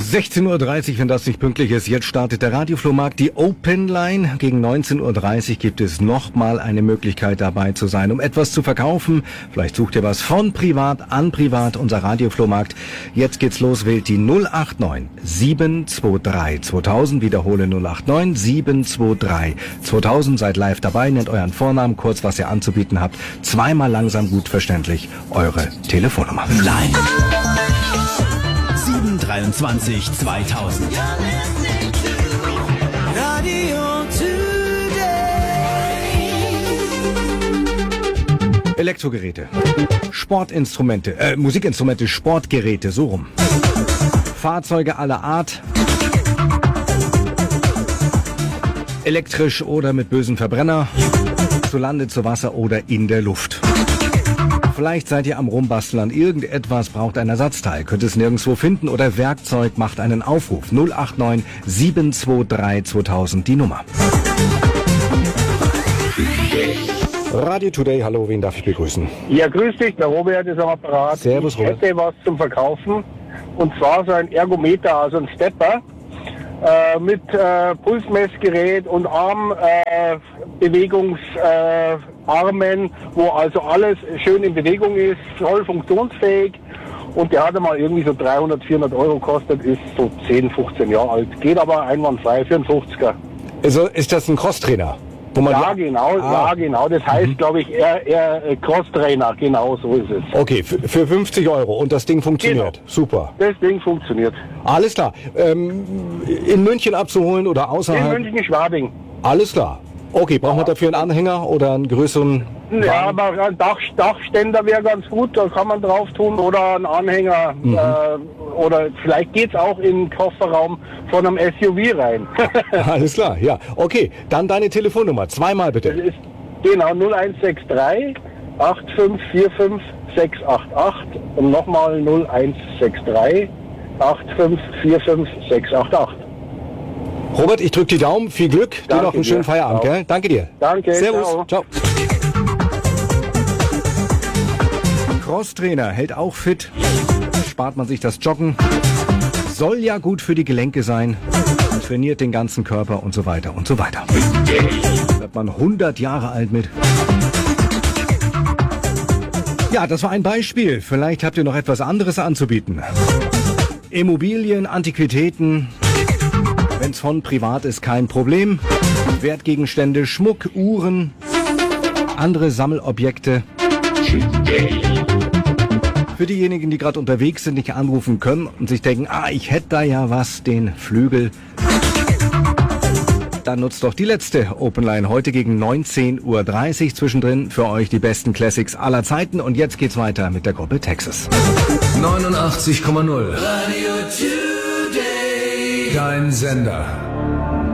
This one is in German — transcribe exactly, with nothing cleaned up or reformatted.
sechzehn Uhr dreißig, wenn das nicht pünktlich ist. Jetzt startet der Radioflohmarkt, die Open Line. Gegen neunzehn Uhr dreißig gibt es nochmal eine Möglichkeit dabei zu sein, um etwas zu verkaufen. Vielleicht sucht ihr was von privat an privat, unser Radioflohmarkt. Jetzt geht's los, wählt die null acht neun sieben zwei drei zweitausend. Wiederhole null acht neun sieben zwei drei zweitausend. Seid live dabei, nennt euren Vornamen, kurz was ihr anzubieten habt. Zweimal langsam gut verständlich eure Telefonnummer. Line sieben dreiundzwanzig zweitausend. Elektrogeräte, Sportinstrumente, äh, Musikinstrumente, Sportgeräte, so rum. Fahrzeuge aller Art. Elektrisch oder mit bösen Verbrenner. Zu Lande, zu Wasser oder in der Luft. Vielleicht seid ihr am Rumbasteln an irgendetwas, braucht ein Ersatzteil, könnt es nirgendwo finden oder Werkzeug, macht einen Aufruf. null acht neun sieben zwei drei zweitausend, die Nummer. Radio Today, hallo, wen darf ich begrüßen? Ja, grüß dich, der Robert ist am Apparat. Servus, ich Robert. hätte was zum Verkaufen, und zwar so ein Ergometer, also ein Stepper, äh, mit äh, Pulsmessgerät und Armbewegungsarmen, äh, Armen, wo also alles schön in Bewegung ist, voll funktionsfähig. Und der hat einmal irgendwie so dreihundert, vierhundert Euro gekostet, ist so zehn, fünfzehn Jahre alt. Geht aber einwandfrei für einen fünfziger. Also ist das ein Crosstrainer? Wo man Ja, die... genau, ah. ja, genau. Das heißt, mhm. glaube ich, eher, eher Crosstrainer. Genau, so ist es. Okay, für, für fünfzig Euro und das Ding funktioniert. Genau. Super. Das Ding funktioniert. Alles klar. Ähm, in München abzuholen oder außerhalb? In München-Schwabing. Alles klar. Okay, brauchen wir dafür einen Anhänger oder einen größeren Wagen? Ja, aber ein Dach, Dachständer wäre ganz gut, da kann man drauf tun, oder ein Anhänger, mhm. äh, oder vielleicht geht's auch in den Kofferraum von einem S U V rein. Alles klar, ja. Okay, dann deine Telefonnummer, zweimal bitte. Das ist genau null eins sechs drei acht fünf vier fünf sechs acht acht und nochmal null eins sechs drei acht fünf vier fünf sechs acht acht. Robert, ich drücke die Daumen, viel Glück, dir Danke noch einen schönen dir. Feierabend, Ciao. gell? Danke dir. Danke, Servus, ciao. ciao. Crosstrainer hält auch fit, spart man sich das Joggen, soll ja gut für die Gelenke sein, trainiert den ganzen Körper und so weiter und so weiter. Wird man hundert Jahre alt mit. Ja, das war ein Beispiel. Vielleicht habt ihr noch etwas anderes anzubieten. Immobilien, Antiquitäten, wenn's von privat ist, kein Problem. Wertgegenstände, Schmuck, Uhren, andere Sammelobjekte. Für diejenigen, die gerade unterwegs sind, nicht anrufen können und sich denken, ah, ich hätte da ja was, den Flügel. Dann nutzt doch die letzte Open Line heute gegen neunzehn Uhr dreißig. Zwischendrin für euch die besten Classics aller Zeiten. Und jetzt geht's weiter mit der Gruppe Texas. neunundachtzig Komma null Radio Today. Dein Sender.